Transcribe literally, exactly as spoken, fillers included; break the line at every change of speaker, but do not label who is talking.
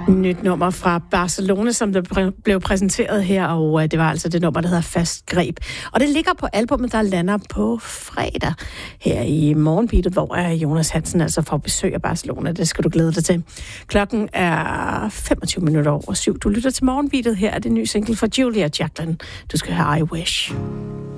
Nyt nummer fra Barcelona, som der præ- blev præsenteret her, og uh, det var altså det nummer, der hedder Fast Greb. Og det ligger på albumet, der lander på fredag her i Morgenbeatet, hvor er Jonas Hansen altså får besøg af Barcelona. Det skal du glæde dig til. Klokken er femogtyve minutter over syv. Du lytter til Morgenbeatet. Her er det nye single fra Julia Jacqueline. Du skal høre I Wish.